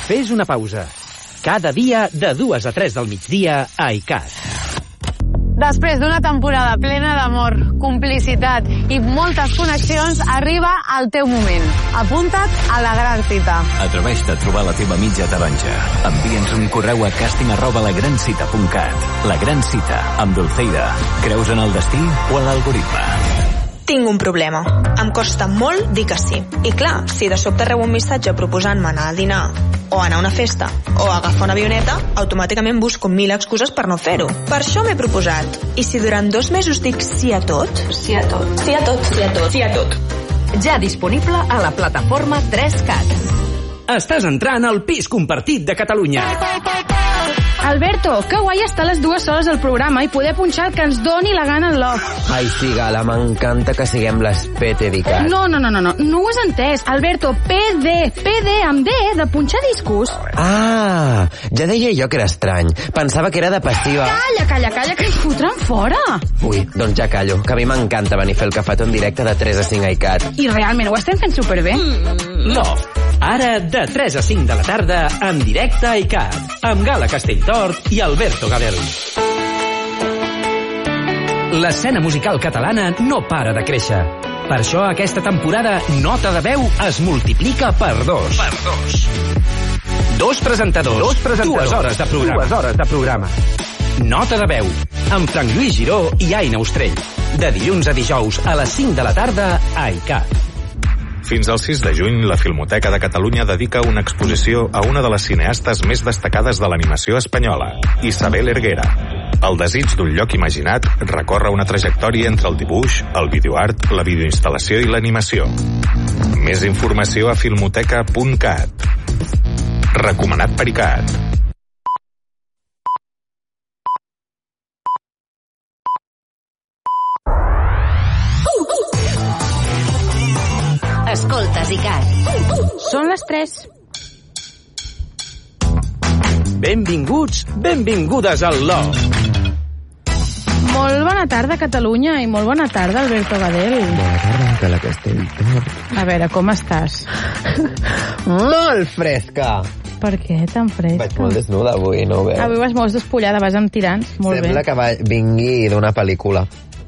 Fes una pausa. Cada dia de 2 a 3 del migdia a ICAT. Després d'una temporada plena d'amor, complicitat i moltes connexions, arriba el teu moment. Apunta't a la gran cita. Atreveix-te a trobar la teva mitja taronja. Envia'ns un correu a casting@lagrancita.cat. La Gran Cita, amb Dulceida. Creus en el destí o en l'algoritme? Tinc un problema. Em costa molt dir que sí. I clar, si de sobte rebo un missatge proposant-me anar a dinar, o anar a una festa, o agafar una avioneta, automàticament busco 1000 excuses per no fer-ho. Per això m'he proposat. I si durant 2 mesos dic sí a tot? Sí a tot. Sí a tot. Sí a tot. Sí a tot. Ja disponible a la plataforma 3CAT. Estàs entrant al pis compartit de Catalunya. Alberto, que guai estar a les 2 hores del programa i poder punxar el que ens doni la gana en l'off. Ai, sí, Gala, m'encanta que siguem les PT d'ICAT. No ho has entès. Alberto, PD amb D, de punxar discos. Ah, ja deia jo que era estrany. Pensava que era de passiva. Calla, que ens fotran fora. Ui, doncs ja callo, que a mi m'encanta venir a fer el cafetó en directe de 3 a 5 a ICAT. I realment ho estem fent superbé. Love. Ara, de 3 a 5 de la tarda, en directe a ICAT, amb Gala Castelltort i Alberto Gadel. L'escena musical catalana no para de créixer. Per això aquesta temporada Nota de Veu es multiplica per 2. Dos presentadors, 2 hores de programa. Nota de Veu, amb Frank Lluís Giró i Aina Ostrell. De dilluns a dijous a les 5 de la tarda a ICAT. Fins al 6 de juny, la Filmoteca de Catalunya dedica una exposició a una de les cineastes més destacades de l'animació espanyola, Isabel Erguera. El desig d'un lloc imaginat recorre una trajectòria entre el dibuix, el videoart, la videoinstal·lació i l'animació. Més informació a filmoteca.cat. Recomanat per ICAT. Escoltes ICAT. Són les 3. Benvingudes al Love. Molt bona tarda, Catalunya, i molt bona tarda, Alberto Gadel. Bona tarda, Gala Castelltort. A veure, com estàs? Molt fresca! Per què tan fresca? Vaig molt desnuda avui, no ho veus? Avui vas molt despullada, vas amb tirants, molt Sembla bé. que vingui d'una pel·lícula.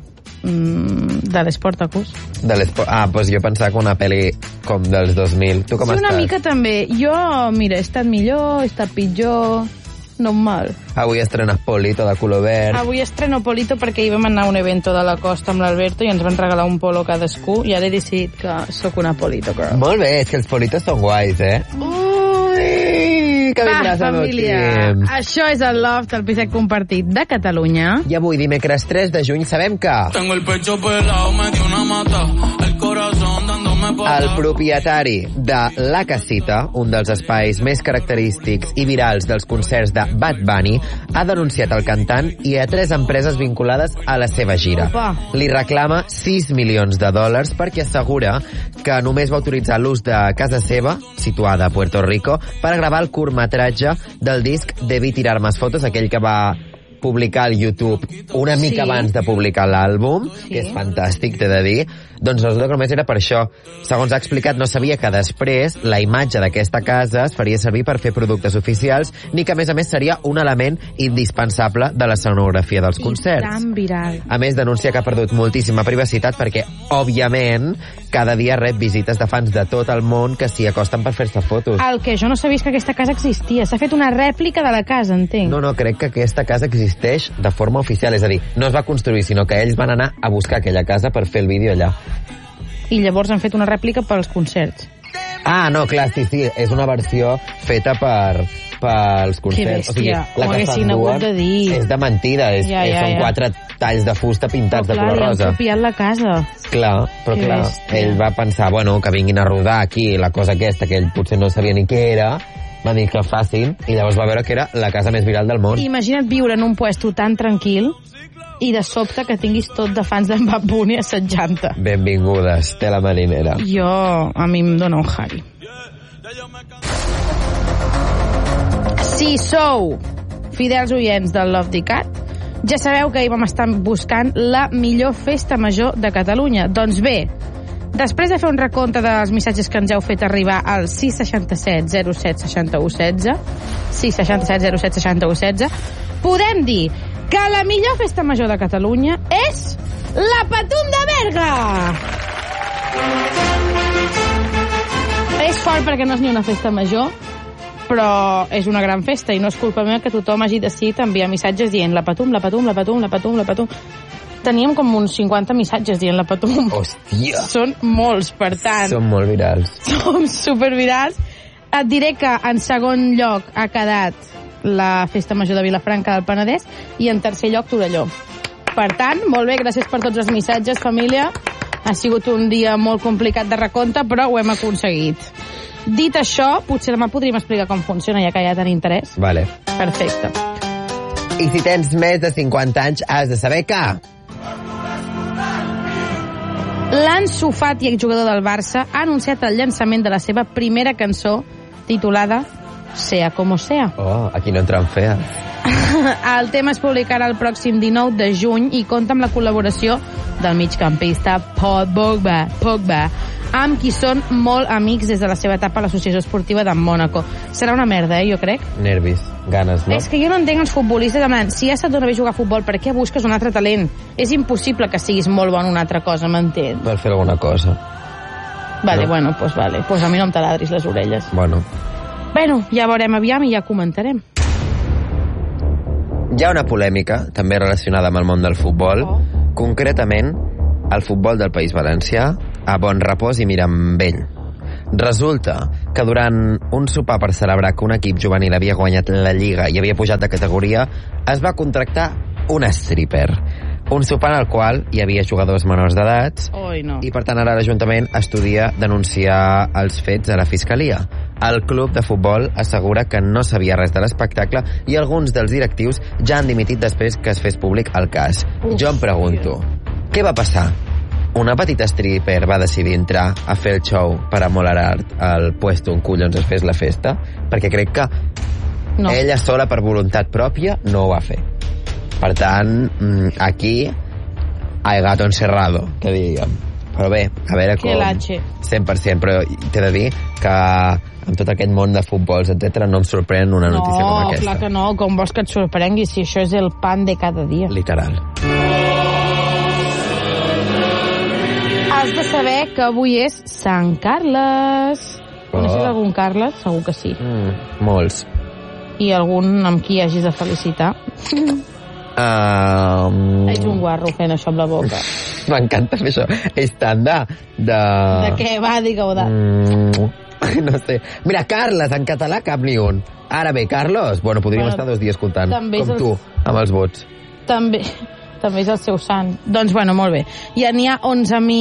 De l'Sportacus. Doncs jo pensava que una pel·li com dels 2000. Tu com Sí, estàs? una mica també. Jo, mira, he estat millor, he estat pitjor, normal. Avui estrenes Polito de color verd. Avui estreno Polito perquè hi vam anar a un evento de la costa amb l'Alberto i ens van regalar un polo cadascú i ara he decidit que sóc una Polito girl. Molt bé, és que els Politos són guais, eh? Ui, que vindràs al meu família, team. això és el Loft, el piset compartit de Catalunya. I avui, dimecres 3 de juny, sabem que Tengo el pecho pelado, me dio una mata, el corazón dándome patas. el propietari de La Casita, un dels espais més característics i virals dels concerts de Bad Bunny, ha denunciat el cantant i a 3 empreses vinculades a la seva gira. Opa. Li reclama $6 milions perquè assegura que només va autoritzar l'ús de casa seva, situada a Puerto Rico, per gravar el curtmetratge del disc Debí tirar más fotos, aquell que va publicar al YouTube una mica abans de publicar l'àlbum, que és fantàstic, t'he de dir. Doncs resulta que només era per això. Segons ha explicat, no sabia que després la imatge d'aquesta casa es faria servir per fer productes oficials, ni que a més seria un element indispensable de l'escenografia dels concerts. I tan viral. A més, denuncia que ha perdut moltíssima privacitat perquè, òbviament, cada dia rep visites de fans de tot el món que s'hi acosten per fer-se fotos. El que jo no sabia és que aquesta casa existia. S'ha fet una rèplica de la casa, entenc. No, crec que aquesta casa existeix de forma oficial, és a dir, no es va construir, sinó que ells van anar a buscar aquella casa per fer el vídeo allà. I llavors han fet una rèplica pels concerts. Ah, no, clar, sí, és una versió feta pels concerts. Que bèstia, ho haguessin hagut de dir. És de mentida, són 4 talls de fusta pintats de color rosa. Li han copiat la casa. Clar, però Que clar, bèstia. ell va pensar, bueno, que vinguin a rodar aquí la cosa aquesta, que ell potser no sabia ni què era, va dir que facin, i llavors va veure que era la casa més viral del món. Imagina't viure en un puesto tan tranquil i de sobte que tinguis tot de fans d'en Bad Bunny assetjant-te. Benvingudes, tela marinera. A mi em dóna un Harry. Si sou fidels oients del Love d'ICAT, ja sabeu que ahir vam estar buscant la millor festa major de Catalunya. Doncs bé, Després de fer un recompte dels missatges que ens heu fet arribar al 667 07 61 16, 667 07 61 16, podem dir que la millor festa major de Catalunya és la Patum de Berga! És fort perquè no és ni una festa major, però és una gran festa i no és culpa meva que tothom hagi decidit enviar missatges dient la Patum, la Patum, la Patum, la Patum, la Patum. Teníem com uns 50 missatges dient la Patum. Hòstia! Són molts, per tant. Són molt virals. Som supervirals. Et diré que en segon lloc ha quedat la Festa Major de Vilafranca del Penedès i en tercer lloc Torelló. Per tant, molt bé, gràcies per tots els missatges, família. Ha sigut un dia molt complicat de recompte, però ho hem aconseguit. Dit això, potser demà podríem explicar com funciona, ja que ja tenim interès. Vale. Perfecte. I si tens més de 50 anys, has de saber que... L'Ansu Fati, exjugador del Barça, ha anunciat el llançament de la seva primera cançó titulada Sea como sea. Oh, aquí no entran fees. El tema es publicarà el pròxim 19 de juny i compta amb la col·laboració del migcampista Paul Pogba, amb qui són molt amics des de la seva etapa a l'Associació Esportiva de Mònaco. Serà una merda, jo crec. Nervis, ganes, no? És que jo no entenc els futbolistes demanant, si ja se't dona bé jugar a futbol, per què busques un altre talent? És impossible que siguis molt bon en una altra cosa, m'entens? Per fer alguna cosa. Vale, no. Bueno, pues vale. Pues a mi no em taladris les orelles. Bueno, ja veurem aviam i ja comentarem. hi ha una polèmica, també relacionada amb el món del futbol, concretament el futbol del País Valencià, a Bon Repòs i Mirambell. Resulta que durant un sopar per celebrar que un equip juvenil havia guanyat la Lliga i havia pujat de categoria, es va contractar un stripper. Un sopar en el qual hi havia jugadors menors d'edats i, per tant, ara l'Ajuntament estudia denunciar els fets a la Fiscalia. El club de futbol assegura que no sabia res de l'espectacle i alguns dels directius ja han dimitit després que es fes públic el cas. Jo em pregunto, què va passar? Una petita stripper va decidir entrar a fer el show per amolar al puesto on collons es fes la festa? Perquè crec que ella sola, per voluntat pròpia, no ho va fer. Per tant, aquí hay gato encerrado, que diríem. Però bé, a veure com... 100%, però t'he de dir que amb tot aquest món de futbols, etc., no em sorprèn una notícia com aquesta. No, clar que no, com vols que et sorprengui si això és el pan de cada dia. Literal. Has de saber que avui és Sant Carles. Coneixes algun Carles? Segur que sí. Molts. I algun amb qui hagis de felicitar? Ets un guarro fent això amb la boca. M'encanta fer això. És tant de... De què? Va, digue-ho de... No sé. Mira, Carles, en català cap ni un. Ara bé, Carlos, bueno, podríem estar 2 dies comptant. Com tu, amb els vots. També és el seu sant. Doncs, bueno, molt bé. Ja n'hi ha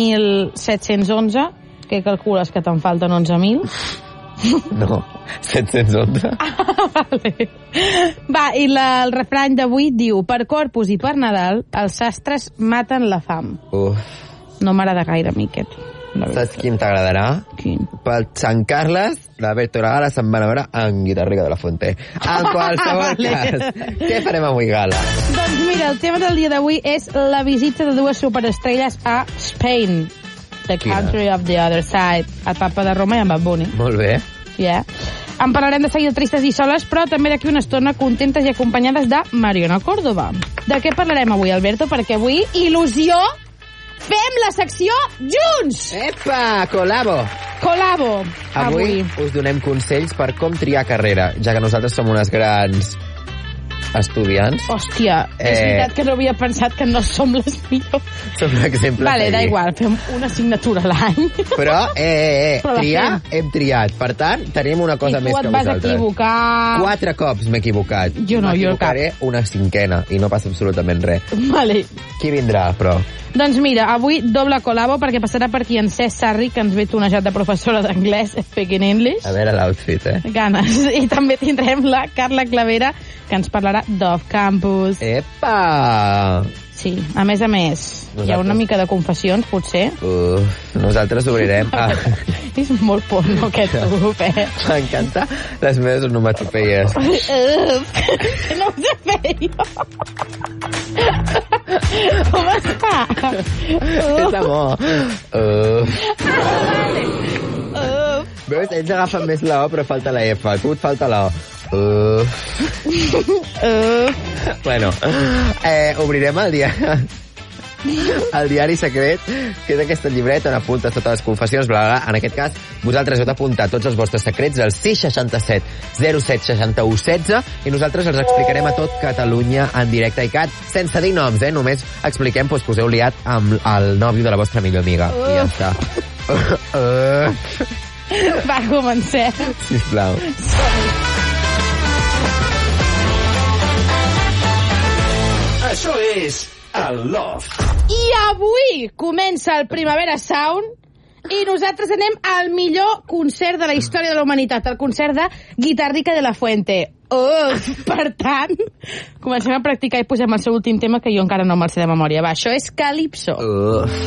11.711. Què calcules, que te'n falten 11.000? No, 711. Vale. Va, i el refrany d'avui diu: per Corpus i per Nadal, els sastres maten la fam. No m'agrada gaire a mi aquest. Saps quin t'agradarà? Quin? Pel Sant Carles, la Berto Gala se'n van a veure en Guitarriga de la Fuente. En qualsevol cas, què farem avui, Gala? Doncs mira, el tema del dia d'avui és la visita de 2 superestrelles a Spain. The Country of the Other Side, el Papa de Roma i en Bad Bunny. Molt bé. Yeah. En parlarem de seguida tristes i soles, però també d'aquí una estona contentes i acompanyades de Mariona Córdoba. De què parlarem avui, Alberto? Perquè avui, il·lusió, fem la secció junts! Epa, col·labo! Col·labo! Avui us donem consells per com triar carrera, ja que nosaltres som unes grans estudiants. Hòstia, és veritat que no havia pensat que no som les millors. Som l'exemple. Vale, da igual, fem una assignatura a l'any. Però, triar, hem triat. Per tant, tenim una cosa més que vosaltres. I tu et vas equivocar... 4 cops m'he equivocat. Jo no, jo cap. M'equivocaré una 5a i no passa absolutament res. Vale. Qui vindrà, però? Doncs mira, avui doble col·labo perquè passarà per aquí en Cesc Sarri, que ens ve tonejat de professora d'anglès, speaking English. A veure l'outfit, Ganes. I també tindrem la Carla Clavera, que ens parlarà d'Off Campus. Epa! Sí, a més, hi ha una mica de confessions, potser. Nosaltres obrirem. És molt porno, aquest grup, M'encanta les meves onomatopeies. Que no ho sé fer jo. Com està? És amor. Veus, ells agafen més la O, però falta la F. A tu et falta la O. Bueno, obrirem el diari. El diari secret, que és aquesta llibreta on apuntes totes les confessions, bla, bla, bla. En aquest cas, vosaltres heu d'apuntar tots els vostres secrets al 667 07 61 16 i nosaltres els explicarem a tot Catalunya en directe i cat, sense dir noms, només expliquem doncs, que us heu liat amb el nòvio de la vostra millor amiga. I ja està. Va, comencem. Sisplau. Això és el Love. I avui comença el Primavera Sound i nosaltres anem al millor concert de la història de la humanitat, el concert de Guitarrica de la Fuente. Per tant, comencem a practicar i posem el seu últim tema, que jo encara no me'l sé de memòria. Va, això és Calypso.